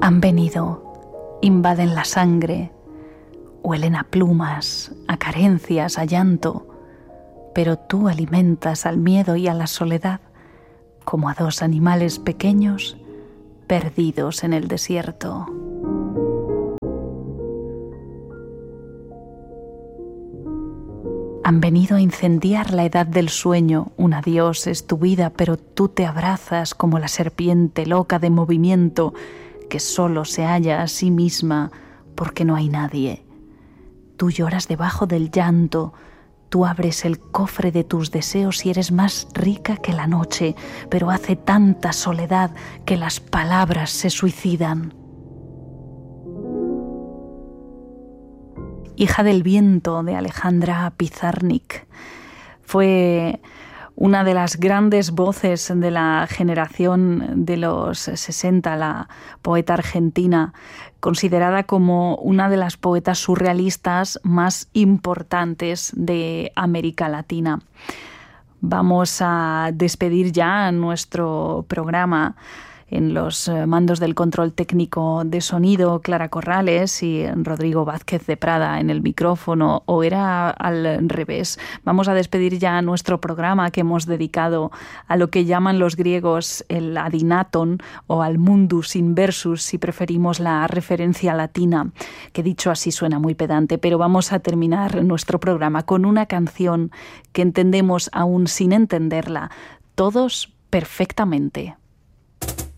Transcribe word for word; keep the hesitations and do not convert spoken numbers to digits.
Han venido, invaden la sangre, huelen a plumas, a carencias, a llanto, pero tú alimentas al miedo y a la soledad como a dos animales pequeños perdidos en el desierto. Han venido a incendiar la edad del sueño. Un adiós es tu vida, pero tú te abrazas como la serpiente loca de movimiento que solo se halla a sí misma porque no hay nadie. Tú lloras debajo del llanto, tú abres el cofre de tus deseos y eres más rica que la noche, pero hace tanta soledad que las palabras se suicidan. Hija del viento, de Alejandra Pizarnik, fue una de las grandes voces de la generación de los sesenta, la poeta argentina, considerada como una de las poetas surrealistas más importantes de América Latina. Vamos a despedir ya nuestro programa. En los mandos del control técnico de sonido, Clara Corrales y Rodrigo Vázquez de Prada en el micrófono, o era al revés. Vamos a despedir ya nuestro programa que hemos dedicado a lo que llaman los griegos el adinaton o al mundus inversus, si preferimos la referencia latina, que dicho así suena muy pedante, pero vamos a terminar nuestro programa con una canción que entendemos aún sin entenderla, todos perfectamente.